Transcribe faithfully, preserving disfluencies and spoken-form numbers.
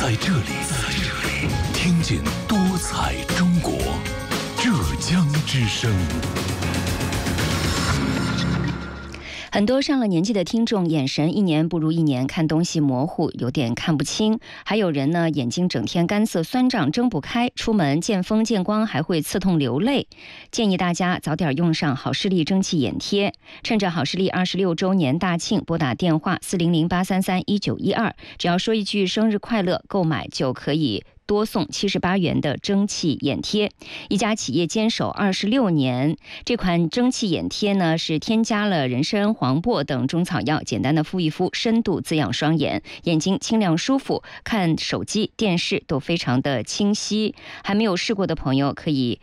在这里，在这里听见多彩中国，浙江之声。 很多上了年纪的听众眼神一年不如一年，看东西模糊，有点看不清。还有人呢，眼睛整天干涩酸胀，睁不开，出门见风见光还会刺痛流泪。建议大家早点用上好视力蒸汽眼贴。趁着好视力二十六周年大庆，拨打电话四零零八三三一九一二，只要说一句生日快乐，购买就可以多送七十八元的蒸汽眼贴。一家企业坚守二十六年，这款蒸汽眼贴呢是添加了人参、黄柏等中草药，简单的敷一敷，深度滋养双眼，眼睛清亮舒服，看手机、电视都非常的清晰。还没有试过的朋友可以